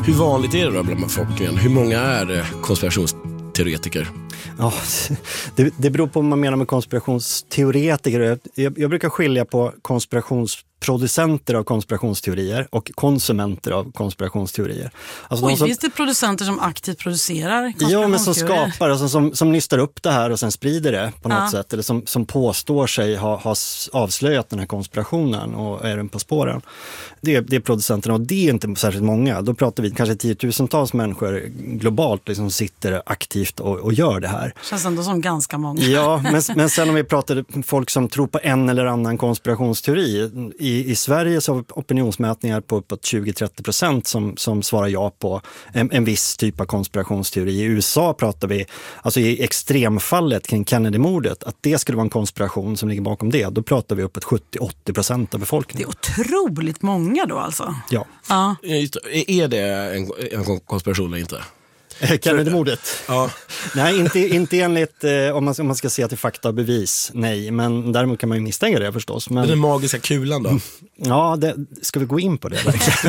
Hur vanligt är det då bland befolkningen? Hur många är konspirationsteoretiker? Ja, det beror på vad man menar med konspirationsteoretiker. Jag brukar skilja på konspirationsproducenter av konspirationsteorier och konsumenter av konspirationsteorier. Alltså finns det producenter som aktivt producerar konspirationsteorier? Ja, men som skapar, alltså som nystar upp det här och sen sprider det på något sätt. Eller som påstår sig ha avslöjat den här konspirationen och är den på spåren. Det är producenterna, och det är inte särskilt många. Då pratar vi kanske 10-tusentals människor globalt liksom sitter aktivt och gör det här. Känns ändå som ganska många. Ja, men sen om vi pratar folk som tror på en eller annan konspirationsteori. I Sverige så har vi opinionsmätningar på uppåt 20-30% som svarar ja på en viss typ av konspirationsteori. I USA pratar vi, alltså i extremfallet kring Kennedy-mordet, att det skulle vara en konspiration som ligger bakom det. Då pratar vi uppåt 70-80% av befolkningen. Det är otroligt många då alltså. Ja. Är det en konspiration eller inte? Kennedy-mordet? Ja. Nej, inte enligt om man ska se till fakta och bevis. Nej, men däremot kan man ju misstänka det förstås. Men den magiska kulan då? Ja, ska vi gå in på det?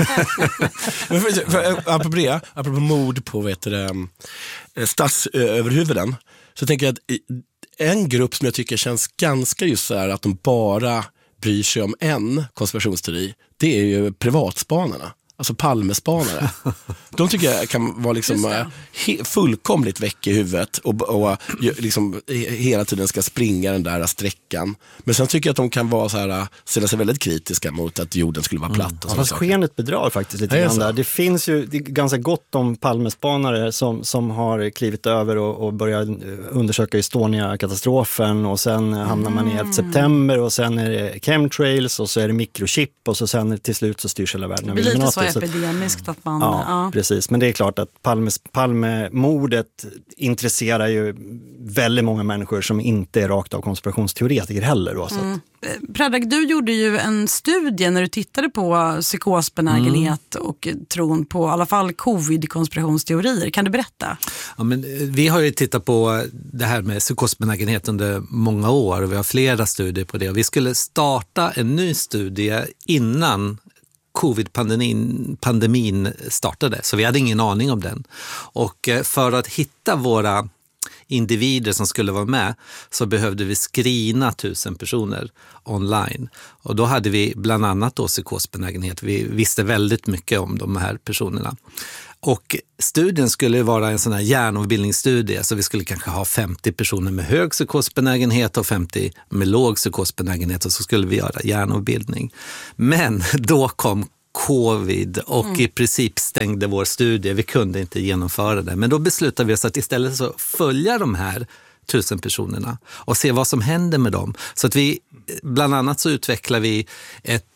Men apropå mord på statsöverhuvuden, så tänker jag att en grupp som jag tycker känns ganska just så här att de bara bryr sig om en konspirationsteori, det är ju privatspanarna. Alltså Palmespanare. De tycker jag kan vara liksom fullkomligt väck i huvudet och liksom hela tiden ska springa den där sträckan. Men sen tycker jag att de kan vara så här, ställa sig väldigt kritiska mot att jorden skulle vara platt. Och fast skenet bedrar faktiskt lite grann där. Det finns ju ganska gott om Palmespanare som har klivit över och börjat undersöka Estonia-katastrofen, och sen hamnar man i 11 september och sen är det chemtrails och så är det mikrochip och så sen till slut så styrs hela världen. Det blir lite så epidemiskt att man... Ja, precis. Men det är klart att Palmemordet intresserar ju väldigt många människor som inte är rakt av konspirationsteoretiker heller. Då, Predrag, du gjorde ju en studie när du tittade på psykosbenägenhet och tron på i alla fall covid-konspirationsteorier. Kan du berätta? Ja, men vi har ju tittat på det här med psykosbenägenhet under många år, och vi har flera studier på det. Och vi skulle starta en ny studie innan covid-pandemin startade, så vi hade ingen aning om den. Och för att hitta våra individer som skulle vara med så behövde vi screena 1000 personer online. Och då hade vi bland annat då psykosbenägenhet. Vi visste väldigt mycket om de här personerna. Och studien skulle vara en sån här hjärnavbildningsstudie, så vi skulle kanske ha 50 personer med hög psykosbenägenhet och 50 med låg psykosbenägenhet, och så skulle vi göra hjärnavbildning. Men då kom covid och i princip stängde vår studie. Vi kunde inte genomföra det. Men då beslutade vi oss att istället så följa de här 1000 personerna och se vad som händer med dem. Så att vi, bland annat så utvecklar vi ett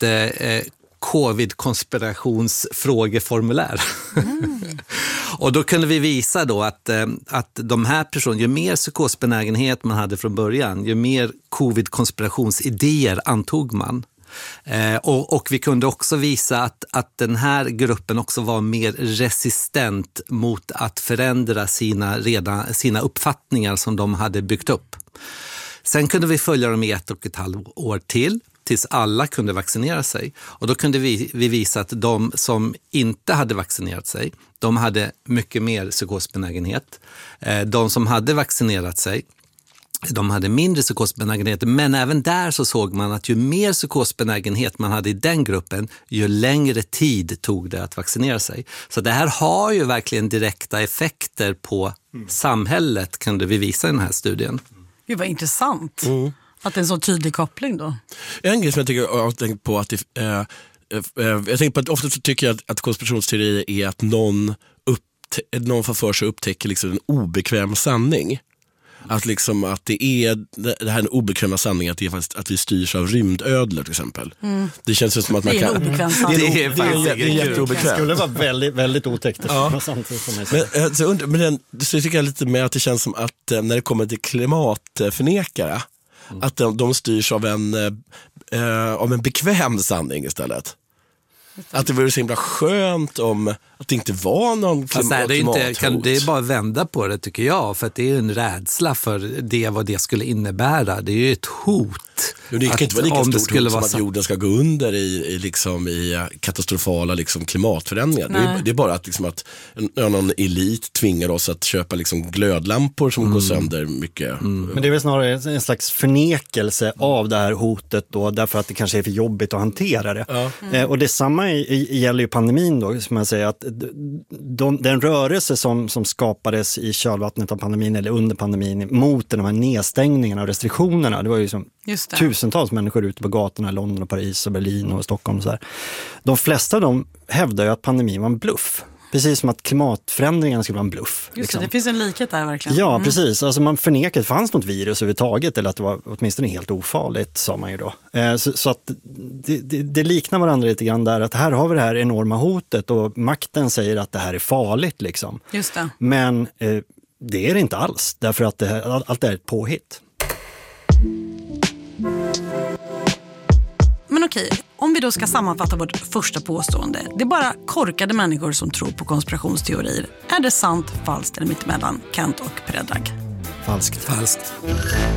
covid-konspirationsfrågeformulär. Och då kunde vi visa då att de här personerna, ju mer psykosbenägenhet man hade från början, ju mer covid-konspirationsidéer antog man. Och vi kunde också visa att den här gruppen också var mer resistent mot att förändra sina uppfattningar som de hade byggt upp. Sen kunde vi följa dem i 1,5 år tills alla kunde vaccinera sig. Och då kunde vi visa att de som inte hade vaccinerat sig, de hade mycket mer psykosbenägenhet. De som hade vaccinerat sig, de hade mindre psykosbenägenhet, men även där så såg man att ju mer psykosbenägenhet man hade i den gruppen, ju längre tid tog det att vaccinera sig. Så det här har ju verkligen direkta effekter på samhället, kunde vi visa i den här studien. Det var intressant att det är en så tydlig koppling då. En grej som jag tycker jag har tänkt på att jag tänker på att ofta så tycker jag att konspirationsteorier är att någon får för sig upptäcker liksom en obekväm sanning. Att liksom att det här är en obekväma sanning, att det är faktiskt att vi styrs av rymdödlor till exempel. Det känns som att man kan... Det är jätteobekvämt. Det skulle vara väldigt, väldigt otäckt. Ja. Men så tycker jag lite med att det känns som att när det kommer till klimatförnekare, att de styrs av en bekväm sanning istället. Att det vore så himla skönt om att det inte var någon klimathot. Det är bara att vända på det tycker jag. För att det är en rädsla för vad det skulle innebära. Det är ju ett hot. Det kan inte vara lika stort hot som att jorden ska gå under i katastrofala klimatförändringar. Det är bara att, att någon elit tvingar oss att köpa glödlampor som går sönder mycket. Men det är väl snarare en slags förnekelse av det här hotet då, därför att det kanske är för jobbigt att hantera det. Ja. Och detsamma gäller ju pandemin då, som jag säger, att den rörelse som skapades i kölvattnet av pandemin eller under pandemin mot de här nedstängningarna och restriktionerna, det var ju som tusentals människor ute på gatorna i London och Paris och Berlin och Stockholm och så här. De flesta av dem hävdar ju att pandemin var en bluff. Precis som att klimatförändringarna skulle vara en bluff. Just det finns en likhet där verkligen. Ja, precis. Alltså man förnekade att det fanns något virus överhuvudtaget eller att det var åtminstone helt ofarligt, sa man ju då. Så att det liknar varandra lite grann där, att här har vi det här enorma hotet och makten säger att det här är farligt liksom. Just det. Men det är det inte alls, därför att allt det är ett påhitt. Men okej, om vi då ska sammanfatta vårt första påstående. Det är bara korkade människor som tror på konspirationsteorier. Är det sant, falskt eller mittemellan? Kent och Predrag. Falskt.